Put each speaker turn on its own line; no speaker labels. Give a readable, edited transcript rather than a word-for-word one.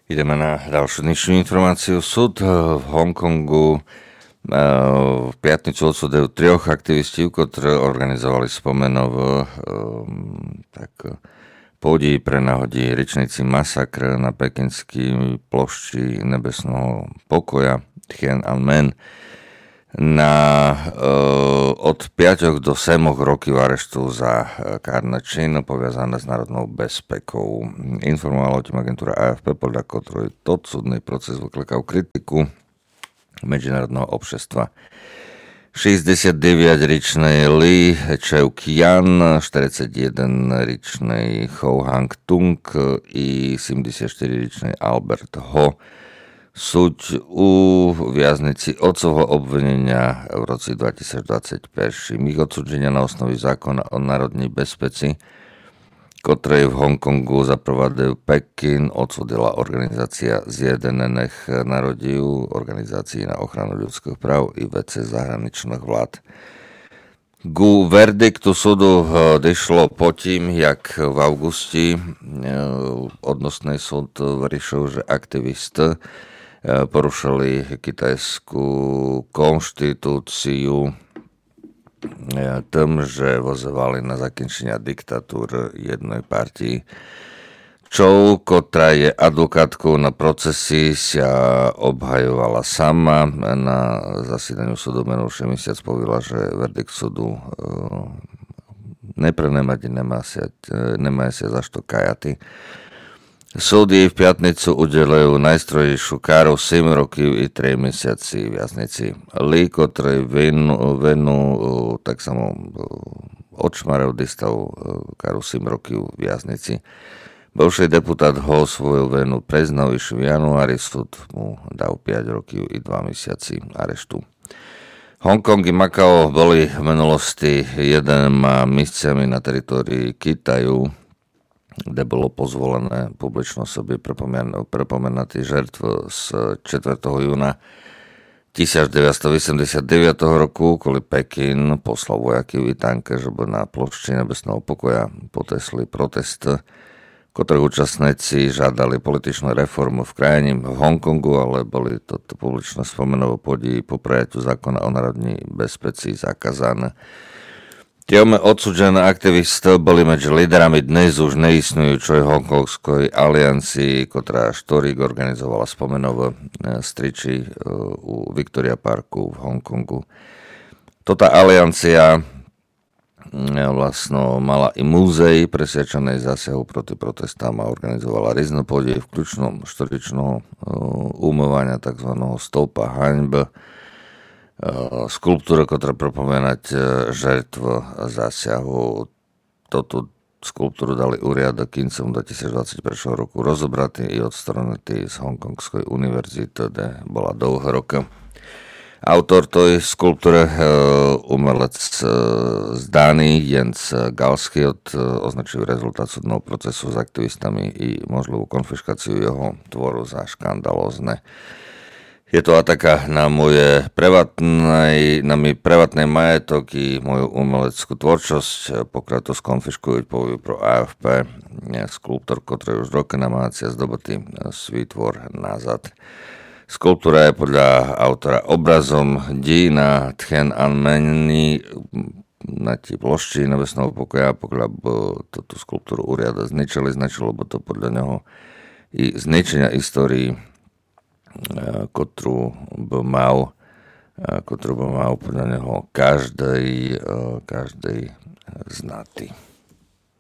Ideme na ďalšiu dnešnú informáciu. Súd v Hongkongu v piatnicu odsudejú 3 aktivistov, ktorí organizovali spomenov podí pre náhodí riečnici masakr na pekinskej plošči nebesného pokoja Tiananmen na od 5 do 7 rokov areštu za kárne činy poviazané s národnou bezpekou. Informovala o tým agentúra AFP, podľa ktorej súdny proces vyklekal kritiku medzinárodného obšestva. 69-ročnej Li Cheu-kian, 41-ročnej Chou Hang-tung i 74-ročnej Albert Ho súď u viaznici otcovho obvinenia v roce 2025. Ich odsúdenia na osnovi zákona o národnej bezpeci, ktorej v Hongkongu zaprovádajú Pekin, odsúdila organizácia Zjednotených národov, organizácií na ochranu ľudských práv i veci zahraničných vlád. Ku verdiktu súdu došlo po tým, jak v augusti odnosný súd vyriešil, že aktivisti porušili kitajskú konštitúciu tým, že vozovali na zakončenia diktatúry jednej partii. Chou, ktorá je advokátkou na procesi, sa obhajovala sama. Na zasídaniu súdu minulý mesiac povedala, že verdikt súdu neprenemať, nemá sa za što kajati. Súd jej v piatnicu udelujú najstrožejšiu káru 7 rokov i 3 mesiaci viaznici. Li, ktorej venu tak samo odšmarov dostal káru 7 rokov viaznici. Bivší deputát Ho svoju venu priznal už v januári, súd mu dal 5 rokov i 2 mesiaci areštu. Hongkong i Makao boli v minulosti jednými miestami na teritórii Kitaju, kde bolo pozvolené publično sobie pripomenúť žrtv z 4. júna 1989 roku, koli Pekin poslal vojaky v tanke, že by na plošči nebesného pokoja potesli protest, ktorých účastníci žiadali političnú reformu v krajine v Hongkongu, ale boli toto publičné spomenové podí po prijatiu zákona o národnej bezpeci zakázané. Tiome odsúdené aktivisti boli medzi líderami dnes už neistňujúcej Hongkongskej aliancii, ktorá štorík organizovala spomenové striči u Victoria Parku v Hongkongu. Tota aliancia vlastno mala i múzej presvedčenej zásahu proti protestám a organizovala rôzne podie v kľúčnom štoričného umývania tzv. Stĺpa hanьбы, skulptúra, ktorá pripomínať žrtv zásahu. Toto skulptúru dali úriadok kincom 2021 roku rozobratý i odstranutý z Hongkongskej univerzity, kde bola dlhé roky. Autor tej skulptúry, umelec z Dánii Jens Galschiot, označil rezultát súdneho procesu s aktivistami i možnú konfiškáciu jeho tvoru za škandalózne. Je to ataka na môj privatný majetok i moju umeleckú tvorčosť. Pokiaľ to skonfiškujú, poviu pro AFP. Skulptor, ktorý už roky namácia zdobotý svoj tvor nazad. Skulptúra je podľa autora obrazom dína Tiananmeni na tí plošči nebesného pokoja. Pokiaľ tú skulptúru uriada značilo by to podľa neho i zničenia histórii, ktorú by mal podľa neho každej znatý.